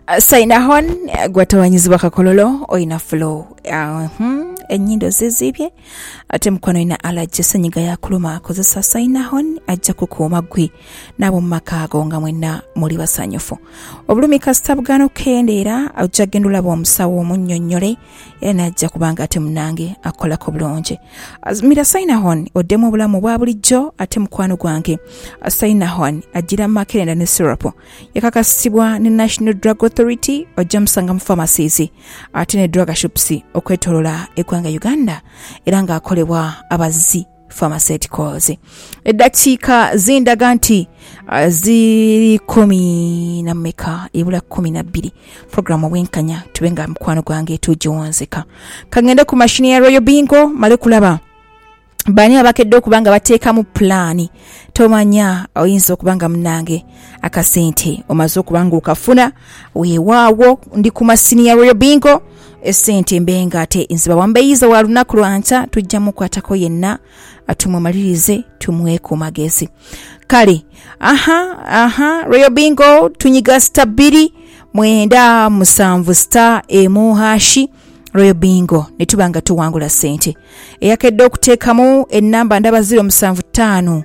Sainahon gwatawanyizibwa kakololo oyina flow enyindo zizibye ate mukono ina alaje senyiga ya kuluma akozesa Sainahon ajja kukuuma gwe nabo makago nga mwenna muli basanyufu obulumi kastabugano kendeera ajja gendula b'omusawo omunnyonnyole era ajja kubanga ate munange akola ko bulungi azmira Sainahon oddemu obulamu bwa bulijjo ate mukwano gwange Sainahon ajira makerenda ne syrup yakakasibwa ne National Drug Authority ojja musanga mu pharmacies ate ne drug shops okwetolola eggwanga Uganda era nga akolebwa abazzi pharmaceuticals. Eddakiika zindaga nti ziri 10 ebula 12 programu bwenkanya tubenga mukwano gwange tujiwonzeka kangende ku mashini ya Royal Bingo male kulaba bani abakedde okubanga bateeka mu plani tomanya oyinza okubanga munange akasente omaze okubanga okafuna weewaawo ndi ku masini ya Royal Bingo esente mbenga ate nziba wambeyiza wa lunaku lwanca tujja mukwatako yenna atumumalirize tumwe ku magezi kale Royal Bingo tunyiga star 2 mwenda musanvu star emu# Royal Bingo netubanga tuwangula sente eyakedde okuteekamu ennamba ndaba 075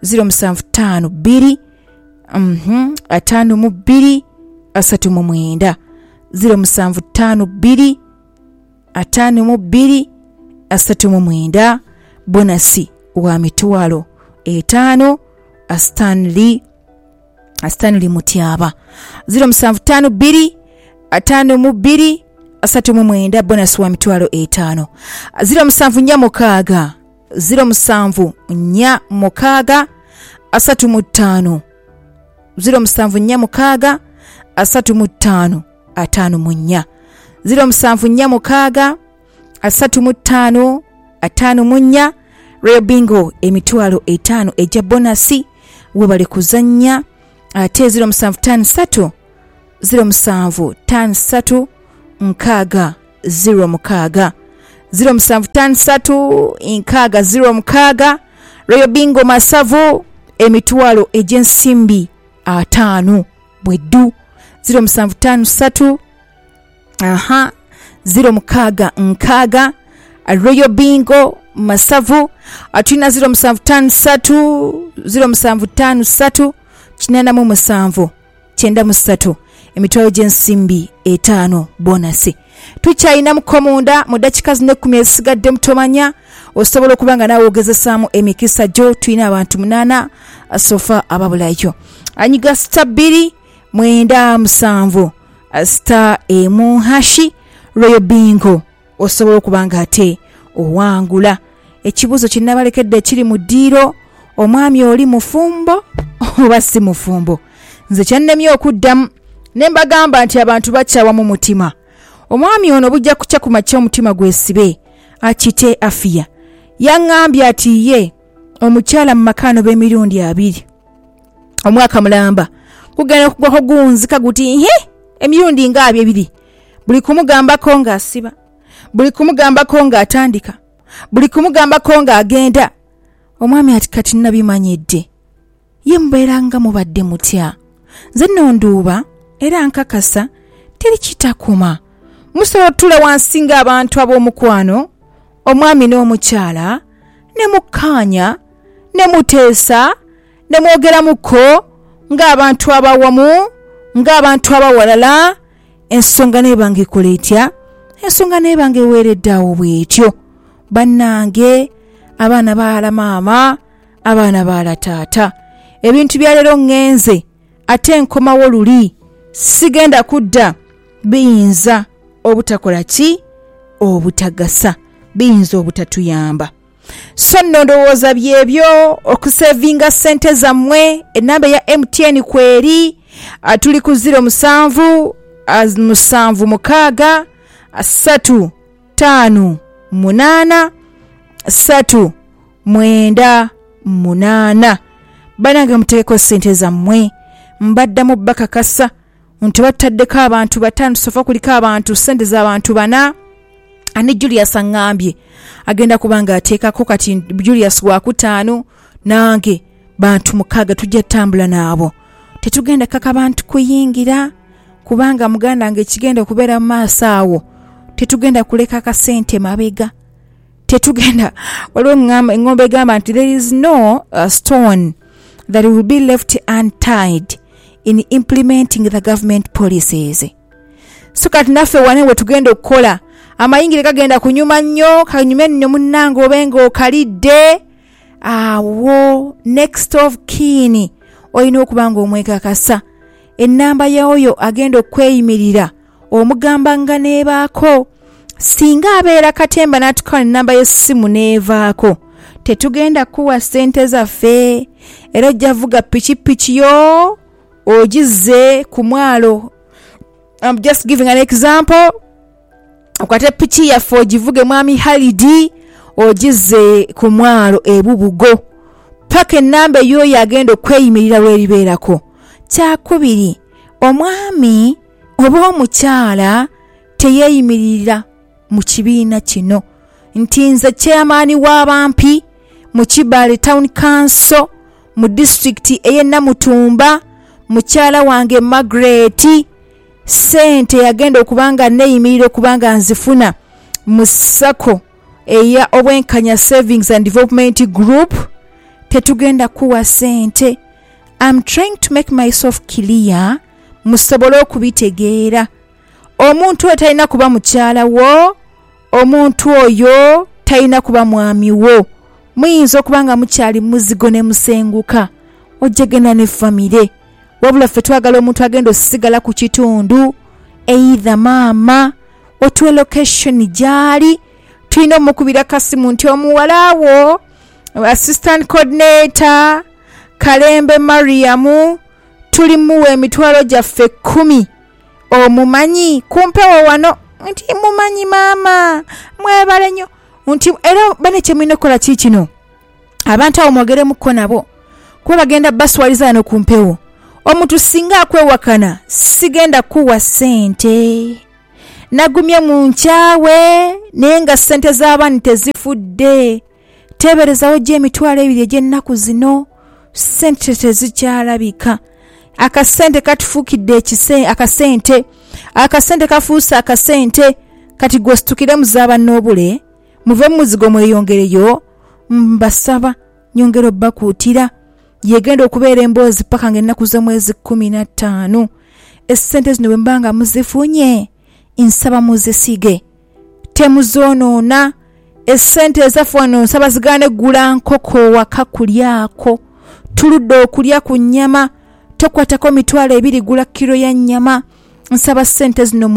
2 52 39 075 2 52 bonasi wa mitwalo 5 Stanley Mutiaba 075 52 39 bonus wa mitwalo 5 07 07 35 35 07 35 5 07 35 5 Royal Bingo emitwalo 5 eja bonasi webale kuzanya ate 07 07 nkaaga 0 mukaaga 07 Royal Bingo masavu emitwalo ejensimbi 5 bwedu 07 0 mukaaga nkaaga Royal Bingo masavu atuna 07 kinana mu 7 93 emitwalo jensimbi 5 bonasi tukyayina mukomunda mu dakika zino 10 esigadde mutomanya osobola okubanga nawe ogezesaamu emikisa gyo tuyina abantu 8 sofa ababulayo anyiga star 2 mwenda 7 star emu# Royal Bingo osobola okubanga ate owangula ekibuzo kinabalekedde kiri mu ddiiro omwami oli mufumbo oba si mufumbo nze kyannemye okuddamu nembagamba nti abantu bakyawa mu mutima omwami ono bujja kucha ku makya omutima gwesibe akite afia yaŋŋambye ati ye omukyala mu makano b'emirundi 2 omwaka mulamba kugenda kugwako gunzika guti emirundi nga 2 buli kumugambako ng'asiba buli kumugambako ng'atandika buli kumugambako ng'agenda omwami ati kati nabimanyidde ye mbeeranga mubadde mutya nze nonduuba era nkakasa teri kitakuma musobola tula wansi ng'abantu ab'omukwano omwami n'omukyala ne mukkaanya ne muteesa ne mwogeramuko ng'abantu abawamu ng'abantu abawalala ensonga n'ebanga ekola etya ensonga n'ebanga eweereddeawo bw'etyo bannange abaana baala maama abaana baala taata ebintu bya leero ŋŋenze ate nkomawo luli sigenda kudda biyinza obutakola ki obutagasa biyinza obutatuyamba so nno ndowooza byebyo okusevinga sente zammwe ennamba ya MTN kweri tuli ku 07 7 6 3 8 3 9 8 bananga muteeko sente zammwe mbaddamu bakakasa nti bataddeko abantu 5 sofa kuliko abantu sente z'abantu 4 ani Julius angambye agenda kubanga ateekako kati Julius wa 5 nange bantu 6 tujja tambula naabo tetugenda kaka bantu kuyingira kubanga muganda nge kigenda kubeera maaso awo tetugenda kuleka kasente mabega tetugenda waliwo engombe gamba nti there is no stone that will be left untied in implementing the government policies. So kati naffe wane we tugenda okukola amayingire kagenda kunyuma nnyo kanyume nnyo munnange obenga okalidde awo next of kin olina okubanga omwekakasa ennamba y'oyo agenda okweyimirira omugamba nga neebaako singa abeera katemba n'atukawa ennamba y'essimu neevaako tetugenda kuwa ssente zaffe era ojja vuga pikipiki yo ogize ku mwalo. I'm just giving an example. Okwate piki yaffe ogivuge mwami Halidi ogize ku mwalo ebubugo paka ennamba y'oyo agenda okweyimirira weribeerako. Kyakubiri, omwami oba omukyala teyeeyimirira mu kibiina kino nti nze chairman w'abampi mu Kibale Town Council mu district ey'e Namutumba mukyala wange Margaret sente yagenda okubanga neeyimirira okubanga nzifuna mu sako eya Obwenkanya Savings and Development Group tetugenda kuwa sente. I'm trying to make myself clear musobole okubitegeera. Omuntu oyo talina kuba mukyala wo, omuntu oyo talina kuba mwami wo. Muyinza okubanga mukyali muzigo ne musenguka ojjegenda ne famire wabula ffe twagala omuntu agenda osigala ku kitundu either maama otuwe location gyali tulina omukubira kasimu nti omuwalawo assistant coordinator Kalembe Mariamu tuli muwe emitwalo gyaffe 10 omumanyi kumpewo wano nti mumanyi maama mwebale nnyo nti era bane kyemulina okukola kikino abantu awo mwogeremukko nabo kuba bagenda baswaliza wano kumpewo omuntu singa akwewakana sigenda kuwa sente nagumye mu nkyawe naye nga sente z'abaana tezifudde teeberezawo gye emitwalo 2 egy'ennaku zino sente tezikyalabika. Akasente katufuukidde akasente kafuuse akasente kati gwe situkire muzaaba n'obule muve muzigo mweyongereyo mbasaba nyongera obbakuutira yegenda okubeera emboozi paka ng'ennaku z'omwezi 15 essente zino bwe mbanga muzifunye nsaba muzisige temuzoonoona essente ezaffe wano nsaba zigaane gula nkoko waka kulyako tuludde okulya ku nnyama tokwatako mitwalo 2 gula kilo ya nnyama nsaba ssente zino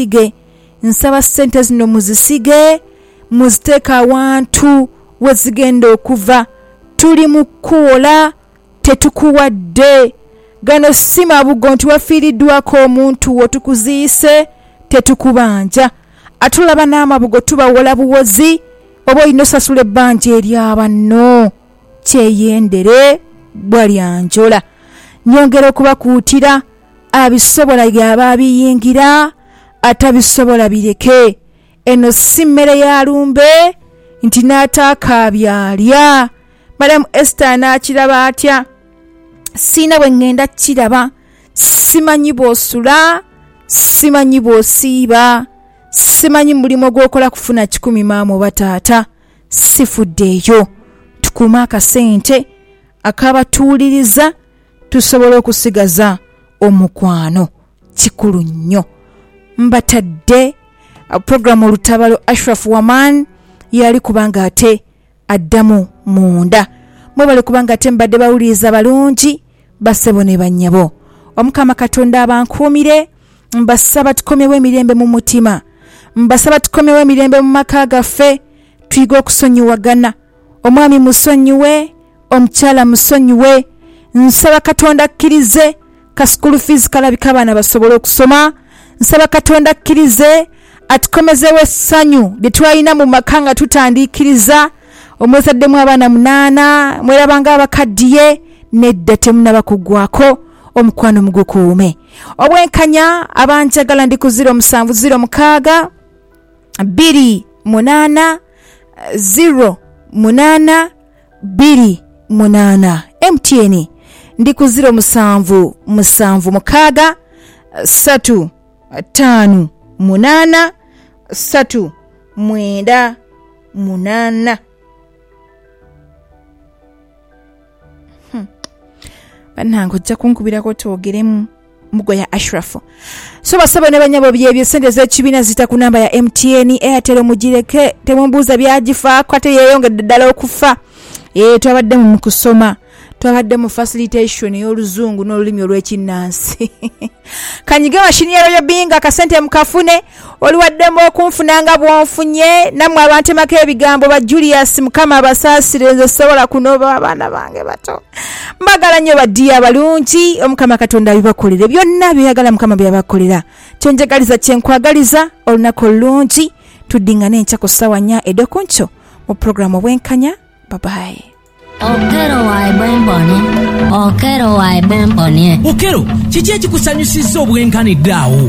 muzisige muziteeka awantu we zigenda okuva tuli mu kkuola tetukuwadde gano si mabugo nti wafiiriddwako omuntu wo tukuziise tetukubanja atulaba n'amabugo tubawola buwozi oba olina osasula ebbanja eryabanno kyeyendere bwalyanjola. Nyongera okubakuutira abisobola yaba abiyingira atabisobola bireke. Eno si mmere ya lumbe nti n'ataaka byalya. Madam Esther n'akiraba atya sina bwe ngenda kiraba simanyi bw'osula simanyi bw'osiiba simanyi mulimo gw'okola kufuna 10 maama oba taata sifuddeeyo. Tukuuma akasente akabatuuliriza tusobole okusigaza omukwano kikulu nnyo. Mbatadde programu olutabalo Ashraf Waman yali kubanga ate addamu munda mwebale kubanga ate mbadde bawuliriza balungi basebo ne bannyabo. Omukama Katonda abankuumire mbasaba tukomyewo emirembe mu mutima mbasaba tukomyewo emirembe mu maka gaffe tuyiga okusonyiwagana omwami musonyiwe omukyala musonyiwe nsaba Katonda akkirize ka school fees kalabika abaana basobole okusoma nsaba Katonda akkirize atukomezewo essanyu lye twalina mu maka nga tutandikiriza omwezaddemu abaana 8 mwerabanga abakaddiye nedda temunaba kuggwako omukwano mugukuume. Obwenkanya abanjagala ndi ku 0706 28 08 28 MTN ndi ku 0776 3 5 8 3 9 8. Banango ojja kunkubirako twogeremu mugo ya Ashrafu. So basaba ne banyabo byebyo sente z'ekibiina zita ku namba ya MTN Airtel mugireke temumbuuza byagifa kwate yeeyongedde ddala okufa. Twabadde mu kusoma. Twabadde mu facilitation y'oluzungu n'olulimi olw'ekinnansi. Kanyiga mashini ya binga kasente mukafune oliwaddemu okunfunanga bwonfunye namwe abantemako ebigambo ba Julius Mukama abasaasire nze sobola kunoba abaana bange bato. Mbagala nnyo baddi abalungi Omukama Katonda bibakolere byonna byagala Mukama byabakolera. Kyonjagaliza kyenkwagaliza olunaku olungi tuddingane enkya ku ssaawa 4 edokoncho mu programu Obwenkanya. Bye bye. Okero wa ebemponi. Okero, kiki ekikusanyusizza obwenkaniddeawo?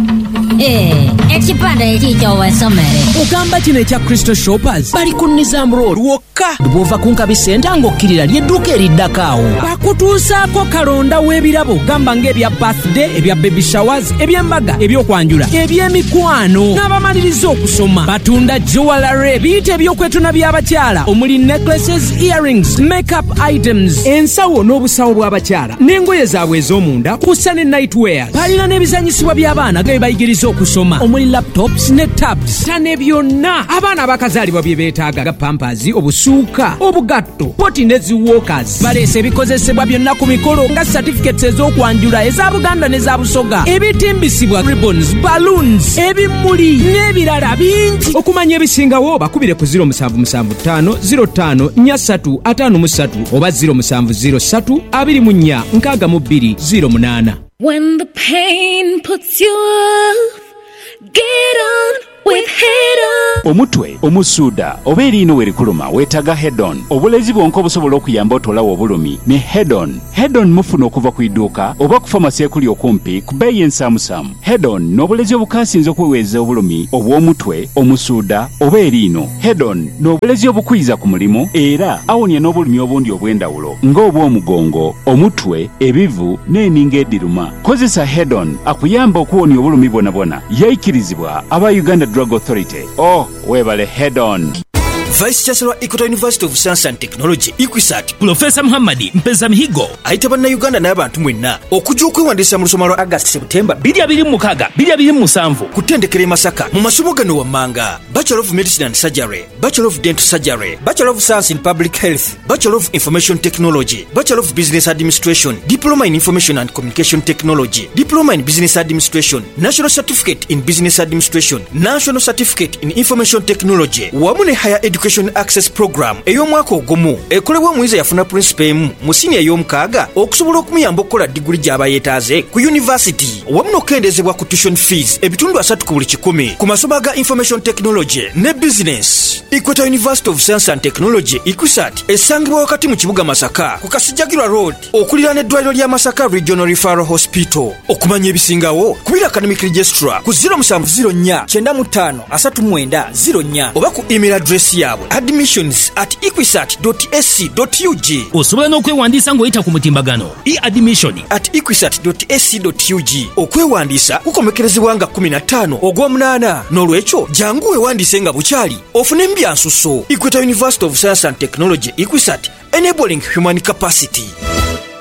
Ekipande ekikyo wesomere. Ogamba kino ekya Crystal Shoppers bali ku Nizam Road wokka. Bw'ova ku Nkabi Center ng'okkirira ly'edduuka eriddakaawo. Bakutuusaako kalonda w'ebirabo gamba ng'ebya birthday, ebya baby showers, eby'embaga, ebyokwanjula, eby'emikwano n'abamaliriza okusoma. Batunda jewelry, biyite ebyokwetuna by'abakyala omuli necklaces, earrings, makeup items, ensawo n'obusawo bw'abakyala n'engoye zaabwe ez'omunda kussa ne nightwear. Balina n'ebizanyisibwa by'abaana ge bayigiriza okusoma omuli laptops ne tabs. Tane byonna abaana abakazaalibwa bye beetaaga ga pampers, obusuuka, obugatto, poti ne ziwalkers. Baleese ebikozesebwa byonna ku mikolo nga certificates ez'okwanjula eza Buganda ne za Busoga, ebitimbisibwa ribbons, balloons, ebimuli n'ebirala bingi. Okumanya ebisingawo bakubire ku 0775 05 4353 oba 0703 24 6208. When the pain puts you off, get on with Head On. Omutwe, omusuuda, oba eriino werikuluma weetaga Head On. Obulezi bwonka obusobola okuyamba otolawo obulumi ne Head On. Head On mufuna okuva ku idduuka oba ku famasi ekuli okumpi ku bbeeyi ensaamusaamu. Head On n'obulezi obukaasinze okuweweeza obulumi obw'omutwe, omusuuda oba eriino. Head On n'obulezi obukwiza ku mulimu era awonya n'obulumi obundi obw'endawulo ng'obw'omugongo, omutwe, ebivu n'eninga eddiruma. Kozesa Head On akuyamba okuwonya obulumi bwonabwona. Yayikirizibwa aba Uganda Drug Authority. Webale Head On. Vice Chancellor Equator University of Science and Technology IQUISAT Professor Muhammad Mpeza Mihigo ayita Bannayuganda n'abantu mwenna okujja okwewandiisa mu lusoma lwa August September 2026 2027 ku ttendekero e Masaka mu masomo gano wammanga: Bachelor of Medicine and Surgery, Bachelor of Dental Surgery, Bachelor of Science in Public Health, Bachelor of Information Technology, Bachelor of Business Administration, Diploma in Information and Communication Technology, Diploma in Business Administration, National Certificate in Business Administration, National Certificate in Information Technology wamu ne Higher Education Access Program ey'omwaka ogumu ekolebwa omuyizza yafuna principal emu mu siniya y'omukaaga okusobola okumuyamba okukola diguli gy'aba yeetaaze ku university wamu n'okukendezebwa ku tuition fees ebitundu 3 ku buli 100 ku masomo aga Information Technology ne Business. Equator University of Science and Technology IQUISAT esangibwa wakati mu kibuga Masaka ku Kasijjagirwa Road okuliraana eddwaliro lya Masaka Regional Referral Hospital. Okumanya ebisingawo kubira Academic Registrar ku 0704 95 39 oba ku email address yaabwe admissions@equisat.ac.ug. osobola n'okwewandiisa ng'oyita ku mutimbagano e-admission@equisat.ac.ug. okwewandiisa kukomekerezebwa nga 15 ogw'omunaana n'olwekyo jangu weewandiise nga bukyali ofune embyansuso. Equator University of Science and Technology IQUISAT, enabling human capacity.